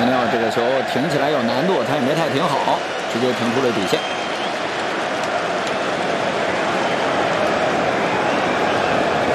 呢，这个球停起来有难度，他也没太停好，直接停出了底线。